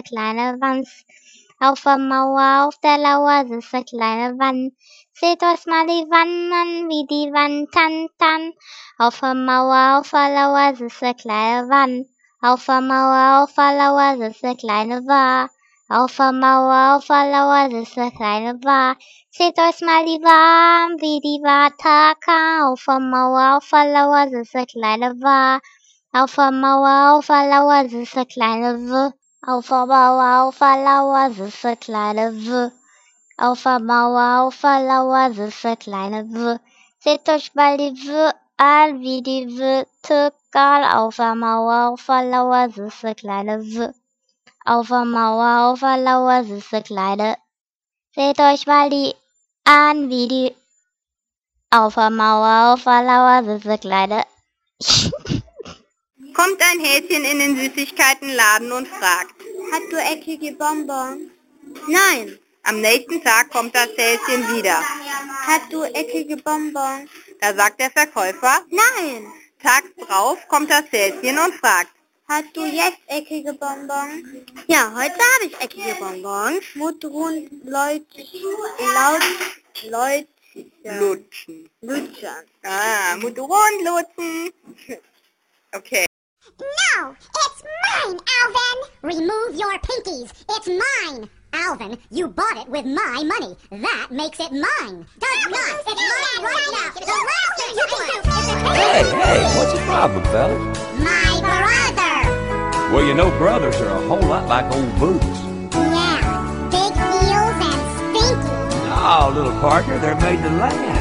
kleine Wanz. Auf der Mauer, auf der Lauer sitzt eine kleine Wann. Seht euch mal die Wann an, wie die Wann tan. Auf der Mauer, auf der Lauer sitzt eine kleine Wann. Auf der Mauer, auf der Lauer sitzt eine kleine Wa. Auf der Mauer, auf der Lauer sitzt eine kleine Wa. Seht euch mal die Wa an, wie die Wa taka. Auf der Mauer, auf der Lauer sitzt eine kleine Wa. Auf der Mauer, auf der Lauer sitzt eine kleine W. Auf der Mauer, auf der Lauer sitzt eine kleine W. Auf der Mauer, auf der Lauer sitzt eine kleine W. Seht euch mal die W an, wie die W Türkal. Auf der Mauer, auf der Lauer sitzt eine kleine W. Auf der Mauer, auf der Lauer sitzt eine kleine. Seht euch mal die an, wie die. Auf der Mauer, auf der Lauer sitzt eine kleine. Kommt ein Häschen in den Süßigkeitenladen und fragt: Hast du eckige Bonbons? Nein. Am nächsten Tag kommt das Häschen wieder. Hast du eckige Bonbons? Da sagt der Verkäufer: Nein. Tags drauf kommt das Häschen und fragt: Hast du jetzt eckige Bonbons? Ja, heute habe ich eckige Bonbons. Lutschen. Mudrun lutschen. Okay. No, it's mine, Alvin! Remove your pinkies. It's mine. Alvin, you bought it with my money. That makes it mine. Does not. It's mine right now. The last thing you can do is... Hey, what's the problem, fellas? My brother! Well, you know brothers are a whole lot like old boots. Yeah, big heels and stinky. No, little partner, they're made to last.